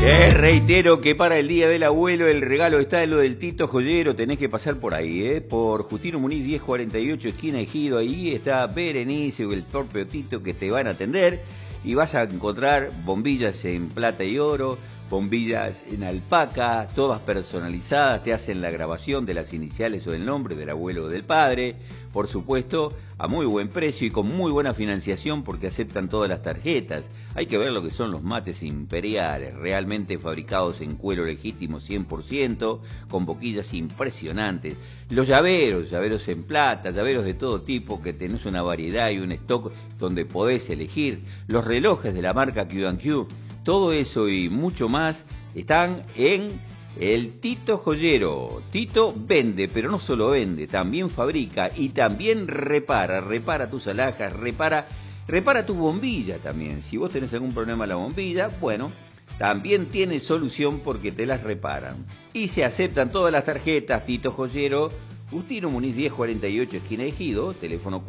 Reitero que para el Día del Abuelo el regalo está en lo del Tito Joyero. Tenés que pasar por ahí, por Justino Muniz 1048, esquina Ejido. Ahí está Berenice o el propio Tito que te van a atender. Y vas a encontrar bombillas en plata y oro, bombillas en alpaca, todas personalizadas. Te hacen la grabación de las iniciales o el nombre del abuelo o del padre. Por supuesto, a muy buen precio y con muy buena financiación porque aceptan todas las tarjetas. Hay que ver lo que son los mates imperiales, realmente fabricados en cuero legítimo 100%, con boquillas impresionantes. Los llaveros en plata, llaveros de todo tipo, que tenés una variedad y un stock donde podés elegir. Los relojes de la marca Q&Q, todo eso y mucho más están en el Tito Joyero. Tito vende, pero no solo vende, también fabrica y también repara tus alhajas, repara tu bombilla también. Si vos tenés algún problema en la bombilla, bueno, también tiene solución porque te las reparan. Y se aceptan todas las tarjetas. Tito Joyero, Justino Muniz 1048, esquina Ejido, teléfono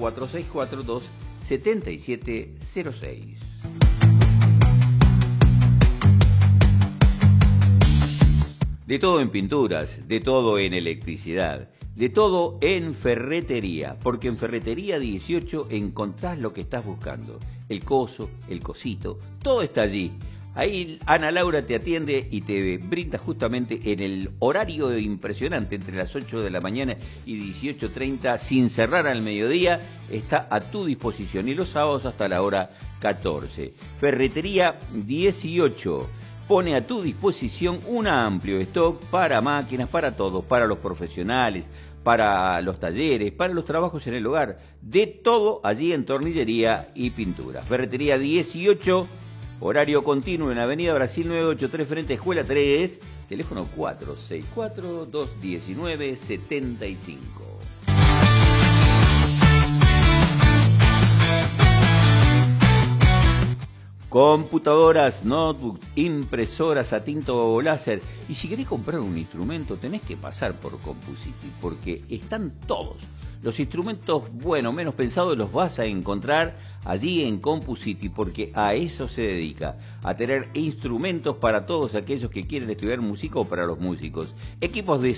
4642-7706. De todo en pinturas, de todo en electricidad, de todo en ferretería, porque en Ferretería 18 encontrás lo que estás buscando. El coso, el cosito, todo está allí. Ahí Ana Laura te atiende y te brinda justamente en el horario impresionante, entre las 8 de la mañana y 18:30, sin cerrar al mediodía, está a tu disposición. Y los sábados hasta la hora 14. Ferretería 18. Pone a tu disposición un amplio stock para máquinas, para todos, para los profesionales, para los talleres, para los trabajos en el hogar, de todo allí en tornillería y pintura. Ferretería 18, horario continuo en Avenida Brasil 983, frente a Escuela 3, teléfono 464-219-75. Computadoras, notebooks, impresoras a tinta o láser. Y si querés comprar un instrumento, tenés que pasar por CompuCity, porque están todos. Los instrumentos, bueno, menos pensados, los vas a encontrar allí en CompuCity, porque a eso se dedica, a tener instrumentos para todos aquellos que quieren estudiar música o para los músicos. Equipos de